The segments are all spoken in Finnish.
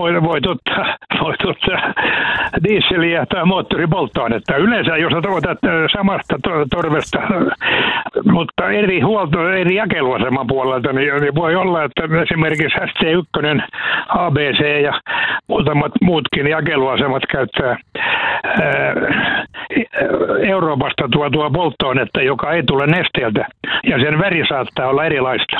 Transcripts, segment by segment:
voit ottaa dieseliä tai moottoripolttoainetta. Yleensä jos otat samasta torvesta, mutta eri jakeluaseman puolelta, niin voi olla, että esimerkiksi ST1, ABC ja muutamat muutkin jakeluasemat käyttää Euroopasta tuotua polttoainetta, joka ei tule nesteeltä, ja sen väri saattaa olla erilaista.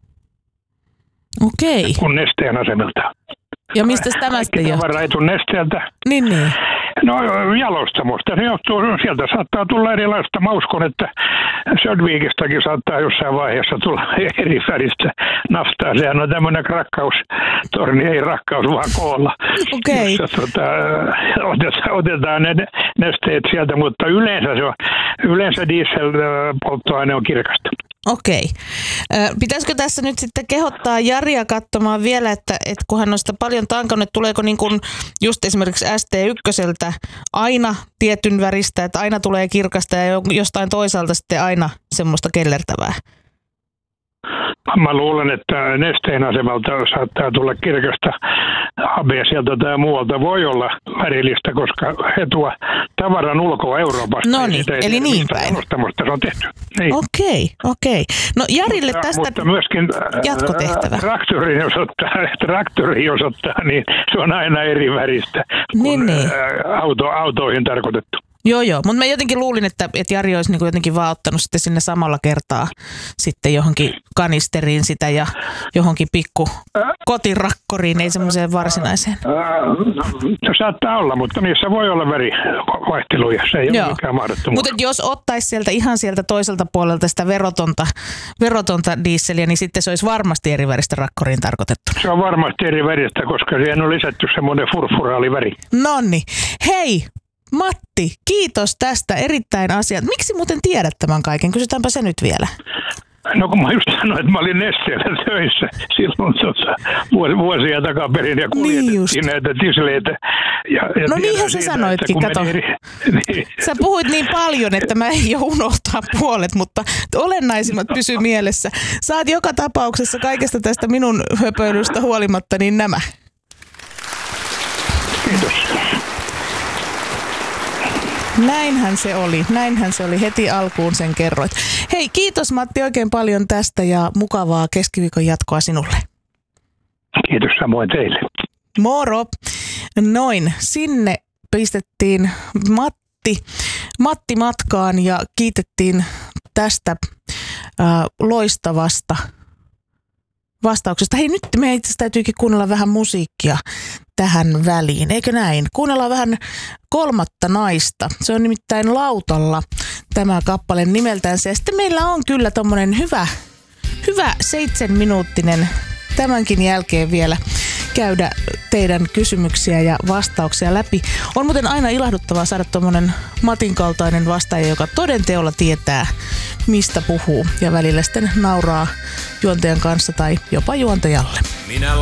Okei. Kuin nesteen asemilta. Ja mistä tämä sitten johtuu? Tavara ei tule nesteeltä. Niin. No jalostamosta. Se johtuu, sieltä saattaa tulla erilaista. Mä uskon, että Södvikistäkin saattaa jossain vaiheessa tulla eri väristä naftaa. Sehän on tämmöinen rakkaustorni, ei rakkaus vaan koolla. Okei. Otetaan ne nesteet sieltä, mutta yleensä dieselpolttoaine on kirkasta. Okei. Pitäisikö tässä nyt sitten kehottaa Jaria katsomaan vielä, että kun hän on sitä paljon tankannut, tuleeko niin kuin just esimerkiksi ST1 aina tietyn väristä, että aina tulee kirkasta ja jostain toisaalta sitten aina semmoista kellertävää? Mä luulen, että nesteen asemalta saattaa tulla kirkasta. ABC:ltä tai muualta voi olla värillistä, koska he tuo tavaran ulkoa Euroopasta. No niin, eli niin päin. Se on tehty. Niin. Okei. No Jarille tästä mutta myöskin jatkotehtävä. Traktori jos ottaa, niin se on aina eri väristä kuin autoihin tarkoitettu. Joo, mutta mä jotenkin luulin, että Jari olisi niin kuin jotenkin vaan ottanut sitten sinne samalla kertaa sitten johonkin kanisteriin sitä ja johonkin pikku kotirakkoriin, ei semmoiseen varsinaiseen. No, saattaa olla, mutta niissä voi olla värivaihteluja, se ei ole mikään mahdottomuus. Mutta jos ottaisi sieltä toiselta puolelta sitä verotonta dieseliä, niin sitten se olisi varmasti eri väristä rakkoriin tarkoitettu. Se on varmasti eri väristä, koska siihen on lisätty semmoinen furfuraali väri. Nonni, hei! Matti, kiitos tästä erittäin asiat. Miksi muuten tiedät tämän kaiken? Kysytäänpä se nyt vielä. No kun mä just sanoin, että mä olin Nesteellä töissä silloin vuosia takaperin ja kuljetettiin näitä tisleitä. No niinhän sä sanoitkin, kato. Niin. Sä puhuit niin paljon, että mä en jo unohtaa puolet, mutta olennaisimmat pysy mielessä. Saat joka tapauksessa kaikesta tästä minun höpöilystä huolimatta niin nämä. Kiitos. Näinhän se oli. Heti alkuun sen kerroit. Hei, kiitos Matti oikein paljon tästä ja mukavaa keskiviikon jatkoa sinulle. Kiitos samoin teille. Moro. Noin, sinne pistettiin Matti matkaan ja kiitettiin tästä loistavasta vastauksesta. Hei, nyt meidän itse asiassa täytyykin kuunnella vähän musiikkia tähän väliin, eikö näin? Kuunnellaan vähän Kolmatta naista. Se on nimittäin Lautalla tämä kappale nimeltänsä. Ja sitten meillä on kyllä tommonen hyvä 7-minuuttinen tämänkin jälkeen vielä käydä teidän kysymyksiä ja vastauksia läpi. On muuten aina ilahduttavaa saada tommonen Matin kaltainen vastaaja, joka toden teolla tietää, mistä puhuu ja välillä sitten nauraa juontajan kanssa tai jopa juontajalle.